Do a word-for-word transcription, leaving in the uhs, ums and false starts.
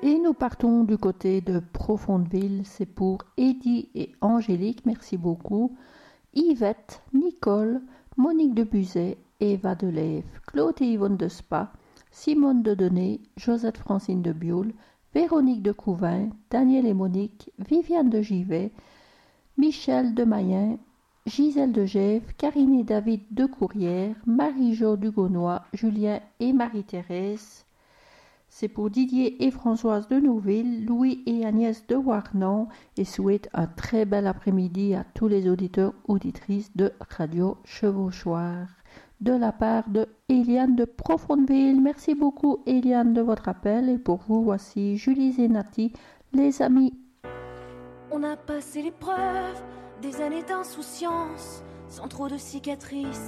Et nous partons du côté de Profondeville. C'est pour Eddie et Angélique, merci beaucoup. Yvette, Nicole, Monique de Buzet, Eva Delève, Claude et Yvonne de Spa, Simone de Denay, Josette Francine de Bioul, Véronique de Couvin, Daniel et Monique, Viviane de Givet, Michel de Mayen, Gisèle de Gève, Karine et David de Courrières, Marie-Jo du Gaunois, Julien et Marie-Thérèse. C'est pour Didier et Françoise de Nouville, Louis et Agnès de Warnon et souhaite un très bel après-midi à tous les auditeurs auditrices de Radio Chevauchoir. De la part de Eliane de Profondeville. Merci beaucoup Eliane de votre appel et pour vous voici Julie Zenati, les amis. On a passé l'épreuve des années d'insouciance sans trop de cicatrices.